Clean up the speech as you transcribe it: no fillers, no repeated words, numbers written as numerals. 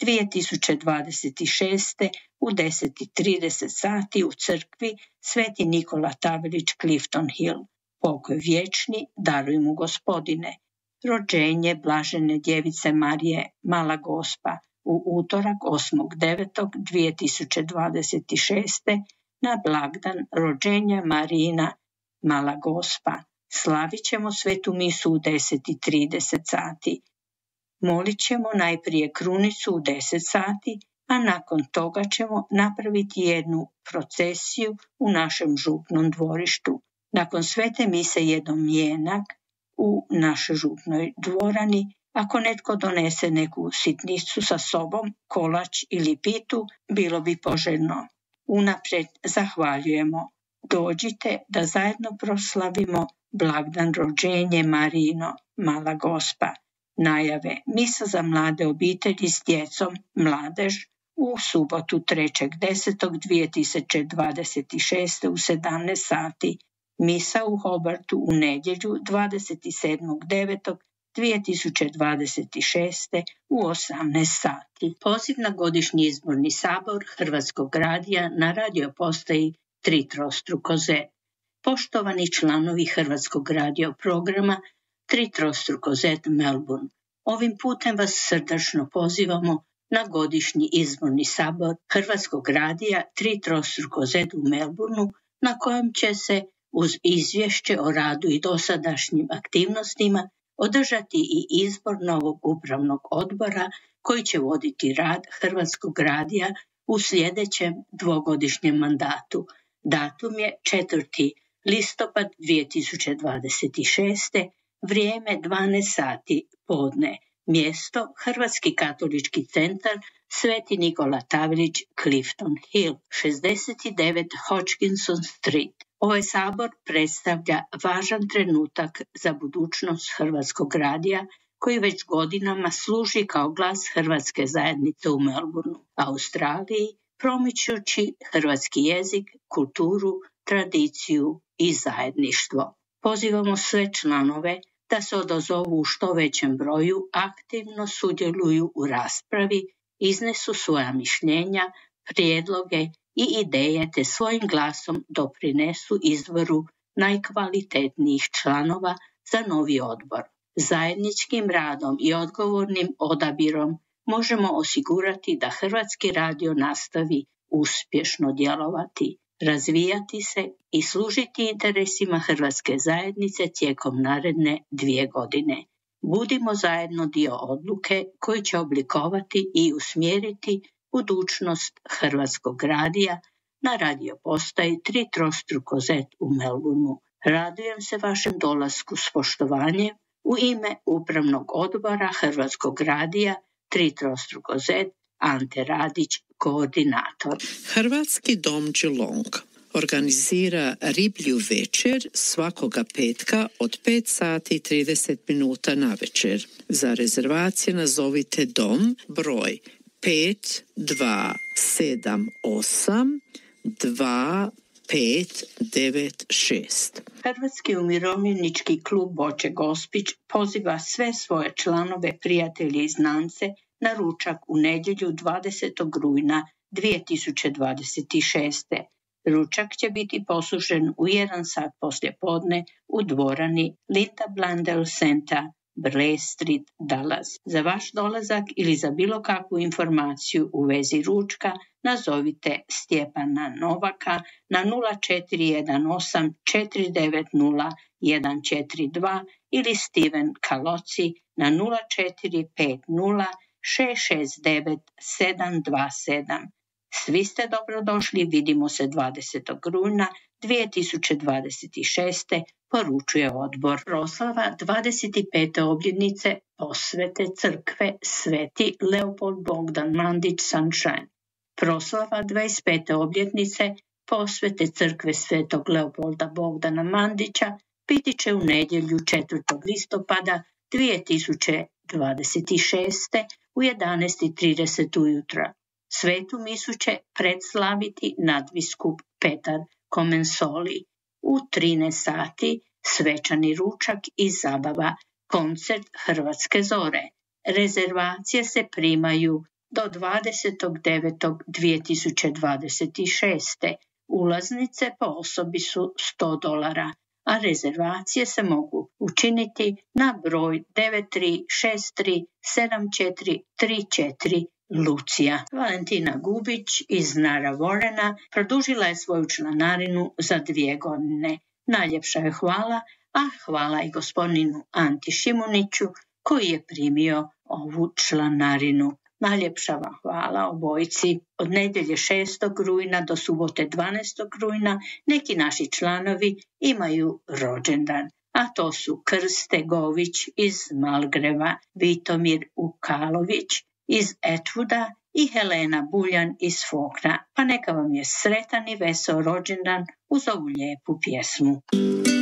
2026. u 10:30 sati u crkvi Sveti Nikola Tavelić, Clifton Hill. Pokoj vječni, daruj mu Gospodine. Rođenje Blažene djevice Marije, Mala Gospa, u utorak 8.9.2026. na blagdan rođenja Marijina, Mala Gospa. Slavit ćemo svetu misu u 10:30 sati. Molit ćemo najprije krunicu u 10 sati, a nakon toga ćemo napraviti jednu procesiju u našem župnom dvorištu. Nakon svete mise jedom mjenak u našoj župnoj dvorani. Ako netko donese neku sitnicu sa sobom, kolač ili pitu, bilo bi poželjno. Unaprijed zahvaljujemo. Dođite da zajedno proslavimo blagdan rođenje Marijino, Mala Gospa. Najave misa za mlade obitelji s djecom, mladež, u subotu 3.10.2026. u 17 sati. Misa u Hobartu u nedjelju 27.9.2026. u 18 sati. Poziv na godišnji izborni sabor Hrvatskog radija na radio postaji 3 trostruko Z. Poštovani članovi Hrvatskog radio programa 3 trostruko Z Melbourne, ovim putem vas srdačno pozivamo na godišnji izborni sabor Hrvatskog radija 3 trostruko Z u Melbourneu, na kojem će se uz izvješće o radu i dosadašnjim aktivnostima održati i izbor novog upravnog odbora koji će voditi rad Hrvatskog radija u sljedećem dvogodišnjem mandatu. Datum je 4. listopad 2026. Vrijeme 12 sati podne. Mjesto Hrvatski katolički centar Sveti Nikola Tavelić, Clifton Hill, 69 Hodgkinson Street. Ovaj sabor predstavlja važan trenutak za budućnost Hrvatskog radija, koji već godinama služi kao glas hrvatske zajednice u Melbourneu, Australiji, promičući hrvatski jezik, kulturu, tradiciju i zajedništvo. Pozivamo sve članove da se odazovu u što većem broju, aktivno sudjeluju u raspravi, iznesu svoja mišljenja, prijedloge i ideje te svojim glasom doprinesu izboru najkvalitetnijih članova za novi odbor. Zajedničkim radom i odgovornim odabirom možemo osigurati da Hrvatski radio nastavi uspješno djelovati, razvijati se i služiti interesima hrvatske zajednice tijekom naredne 2 godine. Budimo zajedno dio odluke koji će oblikovati i usmjeriti budućnost Hrvatskog radija na radio postaji 3 trostruko Z u Melbourneu. Radujem se vašem dolasku s poštovanjem u ime Upravnog odbora Hrvatskog radija 3 trostruko Z, Ante Radić, koordinator. Hrvatski dom Geelong organizira riblju večer svakoga petka od 5 sati i 30 minuta na večer. Za rezervacije nazovite dom broj 5278 2596. Hrvatski umirovljenički klub Boče Gospić poziva sve svoje članove, prijatelje i znance na ručak u nedjelju 20. rujna 2026. Ručak će biti poslužen u 1 sat poslijepodne u dvorani Linda Blundell Center, Burleigh Street, Dallas. Za vaš dolazak ili za bilo kakvu informaciju u vezi ručka nazovite Stjepana Novaka na 0418 490 142 ili Steven Kaloci na 0450 669 727. Svi ste dobrodošli, vidimo se 20. rujna 2026. poručuje odbor. Proslava 25. obljetnice posvete crkve Sveti Leopold Bogdan Mandić Sunshine. Proslava 25. obljetnice posvete crkve Svetog Leopolda Bogdana Mandića biti će u nedjelju 4. listopada 2026. u 11:30 ujutro. Svetu misu će predslaviti nadbiskup Petar Komensoli. U 13 sati svečani ručak i zabava, koncert Hrvatske zore. Rezervacije se primaju do 20.9.2026. Ulaznice po osobi su $100, a rezervacije se mogu učiniti na broj 93637434 Lucija. Valentina Gubić iz Nara Vorena produžila je svoju članarinu za 2 godine. Najljepša je hvala, a hvala i gospodinu Anti Šimuniću koji je primio ovu članarinu. Najljepša vam hvala obojici. Od nedjelje 6. rujna do subote 12. rujna neki naši članovi imaju rođendan, a to su Krste Gović iz Malgreva, Vitomir Ukalović iz Etvuda i Helena Buljan iz Fokna. Pa neka vam je sretan i veseo rođendan uz ovu lijepu pjesmu.